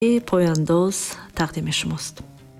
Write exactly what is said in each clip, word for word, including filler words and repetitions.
پایانداز تقدیم شماست.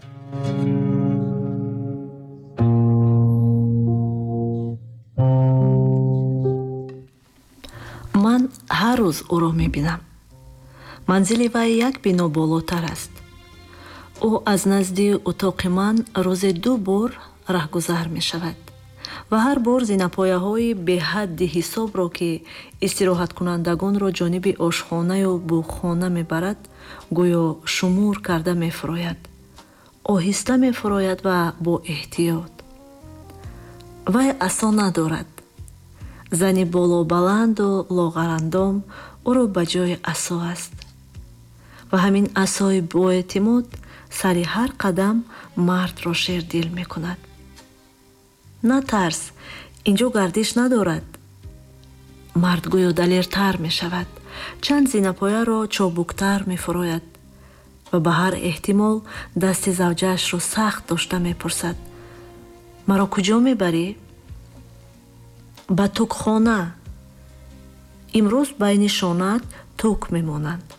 من هر روز او را میبینم. منزل وی یک بینا بالاتر است. او از نزدی اتاق من روز دو بار رهگذر می شود و هر بار زینپایه های به حد حساب را که استراحت کنندگان را جانب آشخانه یا بوخانه می برد گویا شمور کرده می فراید. آهسته می فراید و با احتیاط. وی عصا ندارد. زنی بالا بلند و لاغرندام او را به جای عصا است و همین عصای با اعتماد سر هر قدم مرد را شیردل می کند. نه ترس، اینجا گردش ندارد. مرد گویا دلیرتر می شود. چند زینپایه را چابکتر می فراید و به هر احتمال دست زوجهش را سخت داشته می پرسد. مرا کجا می بری؟ به توکخانه. امروز بین شانت توک می مانند.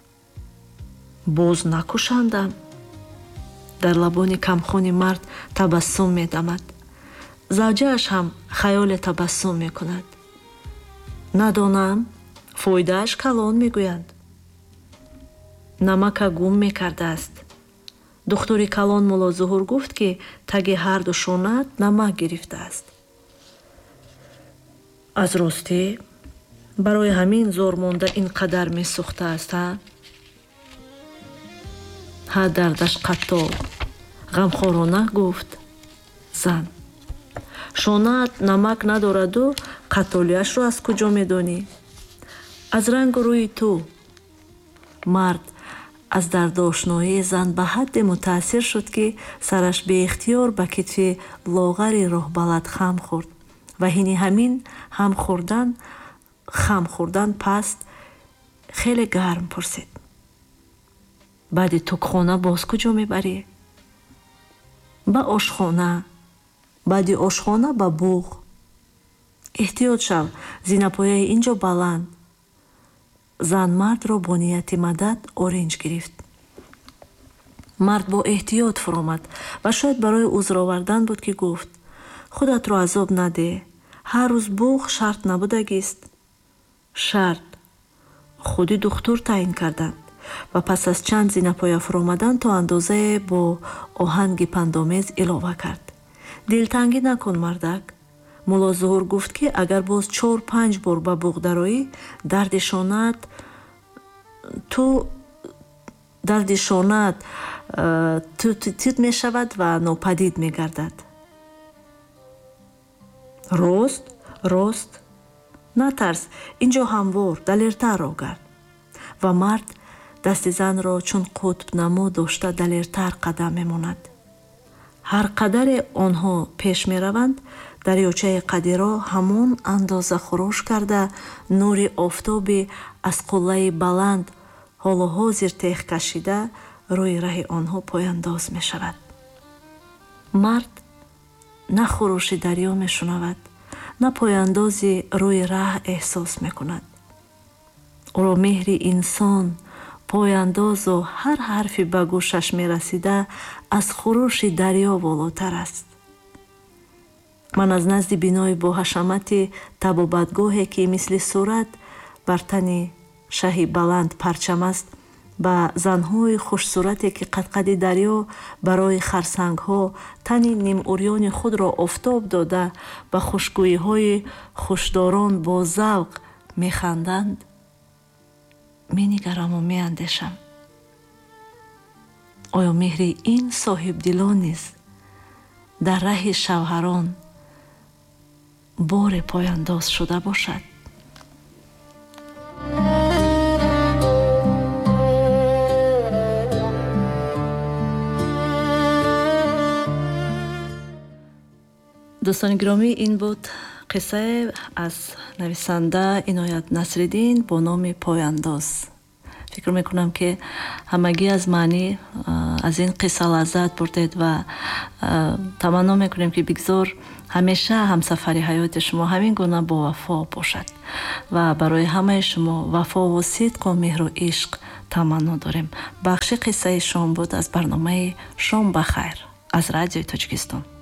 باز نکشندم. در لبان کمخون مرد تبسم می دمد. زوجهش هم خیال تبسم می کند. ندانم فایدهش کلان می گویند. نمک گم می کرده است. دکتر کلان مولا ظهور گفت که تگ هر دو شانت نمک گرفته است. از راستی برای همین زور مانده اینقدر می سوخته است ها؟ ها دردش قطع غمخوارانه گفت زن. شانت نمک ندارد و قطالیش رو از کجا میدانی؟ از رنگ روی تو. مرد از درد آشنایی زن به حد متاثر شد که سرش به اختیار به کتف لاغر راه بلد خم خورد و هینی همین هم خوردن خم خوردن پس خیلی گرم پرسید. بعد توکخانه باز کجا میبری؟ به آشخانه. بعد آشخانه به بوغ. احتیاط شو، زینپایه اینجا بلند. زن مرد را با نیت مدد اورنج گرفت. مرد با احتیاط فرامد و شاید برای عذر آوردن بود که گفت خودت را عذاب نده. هر روز بوغ شرط نبودگیست. شرط خودی دکتر تعیین کردند و پس از چند زینپایه فرامدن تا اندازه با آهنگ پندآمیز اضافه کرد. دلتنگی نکن مردک. مولا ظهور گفت که اگر باز چهار پنج بار به بوغ درآیی درد شانت تو درد شانت تو تیت می شود و ناپدید می گردد. راست؟ راست؟ نترس، اینجا هموار دلیرتر را گرد. و مرد دست زن را چون قطب نما داشته دلیرتر قدم می ماند. هر قدر آنها پیش می روند دریاچه قدیرا همون اندازه خروش کرده نور آفتابی از قله بلند حالا حاضر تیغ کشیده روی راه آنها پایانداز می شود. مرد نه خروش دریا می شنود نه پایاندازی روی راه احساس می کند. او را مهر انسان پایانداز و هر حرفی به گوشش می رسیده از خروش دریا بالاتر است. من از نزد بینای با حشمت طبابتگاهی که مثل صورت بر تن شهی بلند پرچم است با زنهای خوش صورتی که قدقد دریا برای خرسنگ ها تن نیم اوریان خود را آفتاب داده به خوشگویی های خوشداران با ذوق می خندند. می نگرم و می اندیشم. آیا مهر این صاحب دلان نیست در راه شوهران بار پایانداز شده باشد؟ دوستان گرامی، این بود قصه از نویسنده عنایت نصرالدین با نام پایانداز. فکر میکنم که همگی از معنی از این قصه لذت بردید و تمنا میکنیم که بگذار همیشه همسفری حیات شما همین گونه با وفا باشد و برای همه شما وفا و صدق و مهر و عشق таманно дорем. бахши қиссаи шом буд аз барномаи Шом ба хайр аз Радиои Тоҷикистон.